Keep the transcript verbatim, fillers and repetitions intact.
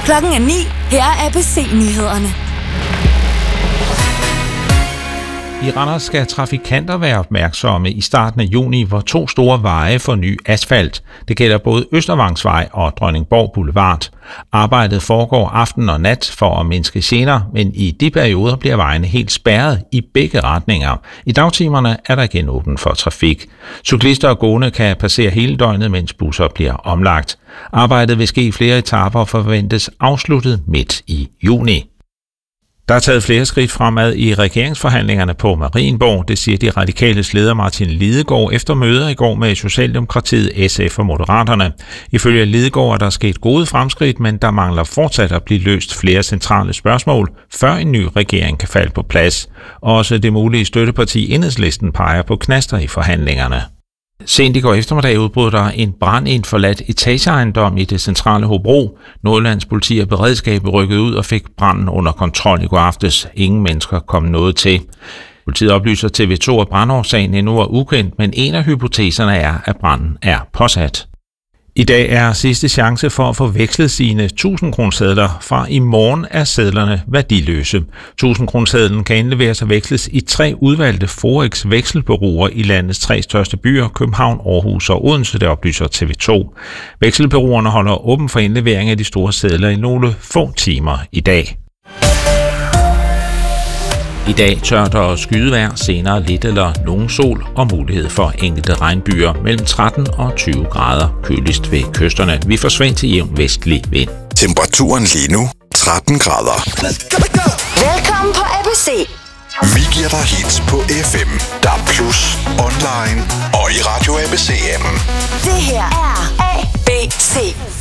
Klokken er ni. Her er A B C-nyhederne. I Randers skal trafikanter være opmærksomme i starten af juni, hvor to store veje får ny asfalt. Det gælder både Østervangsvej og Dronningborg Boulevard. Arbejdet foregår aften og nat for at mindske gener, men i de perioder bliver vejene helt spærret i begge retninger. I dagtimerne er der igen åbent for trafik. Cyklister og gående kan passere hele døgnet, mens busser bliver omlagt. Arbejdet vil ske i flere etaper og forventes afsluttet midt i juni. Der er taget flere skridt fremad i regeringsforhandlingerne på Marienborg, det siger de radikales leder Martin Lidegaard efter møder i går med Socialdemokratiet, S F og Moderaterne. Ifølge Lidegaard er der sket gode fremskridt, men der mangler fortsat at blive løst flere centrale spørgsmål, før en ny regering kan falde på plads. Også det mulige støtteparti Enhedslisten peger på knaster i forhandlingerne. Sent i går eftermiddag udbrød der en brand i en forladt etageejendom i det centrale Hobro. Nordjyllands politi og beredskabet rykkede ud og fik branden under kontrol i går aftes. Ingen mennesker kom noget til. Politiet oplyser T V to, at brandårsagen endnu er ukendt, men en af hypoteserne er, at branden er påsat. I dag er sidste chance for at få vekslet sine tusind-kronesedler. Fra i morgen er sedlerne værdiløse. tusind-kronesedlen kan indleveres og veksles i tre udvalgte Forex vekselbureauer i landets tre største byer, København, Aarhus og Odense, det oplyser T V to. Vekselbureauerne holder åben for indlevering af de store sedler i nogle få timer i dag. I dag tørt og skydevejr, senere lidt eller nogen sol og mulighed for enkelte regnbyer mellem tretten og tyve grader, køligst ved kysterne. Vi får svendt til jævn vestlig vind. Temperaturen lige nu tretten grader. Velkommen på A B C. Vi giver dig hits på F M, D A B plus, online og i Radio A B C-appen. Det her er A B C.